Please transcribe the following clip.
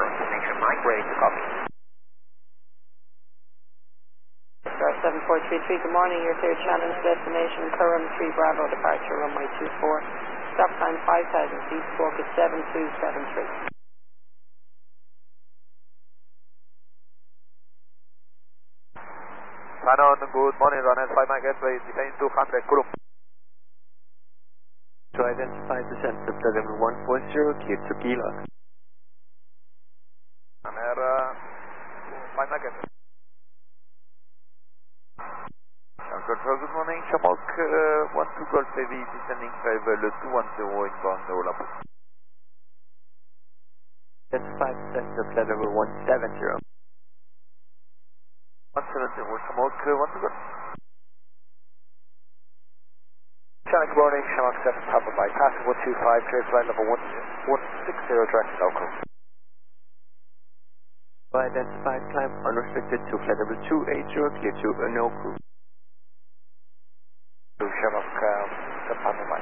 Destination Mike, ready to copy. Star 7433, good morning, you're clear challenge destination Curram 3 Bravo, departure runway 24. Stop time 5,000 feet, squawk is 7273. Shannon, good morning, runway 5 Mike Gateway, descend 200, Curram. To identify descent to level 140, clear to Kilo. Runway 5 Mike Gateway. Control, good morning, Shamrock 12 Golf Heavy, descending level 210 inbound Olaplex. Identify descent to level 170. 170, Shamrock 12 Golf. Shannon, good morning, Shamrock 7 Papa Mike, passing 125, clear flight level 160, direct local. To identify climb unrestricted to flight level 280, clear to no crew. Shamrock 7 Papa Mike.